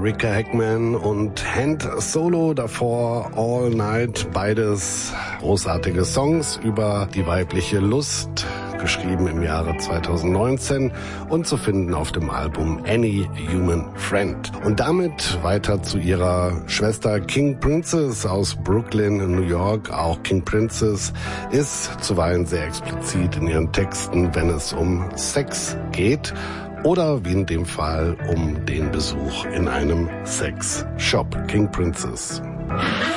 Ricka Hackman und Hand Solo, davor All Night, beides großartige Songs über die weibliche Lust, geschrieben im Jahre 2019 und zu finden auf dem Album Any Human Friend. Und damit weiter zu ihrer Schwester King Princess aus Brooklyn in New York. Auch King Princess ist zuweilen sehr explizit in ihren Texten, wenn es um Sex geht oder wie in dem Fall um den Besuch in einem Sexshop. King Princess.